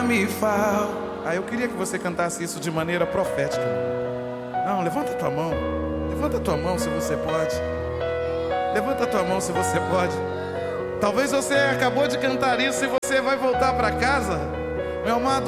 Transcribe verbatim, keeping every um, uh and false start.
me falta. Ah, eu queria que você cantasse isso de maneira profética. Não, levanta a tua mão. Levanta a tua mão se você pode. Levanta a tua mão se você pode. Talvez você acabou de cantar isso e você vai voltar para casa. Meu amado,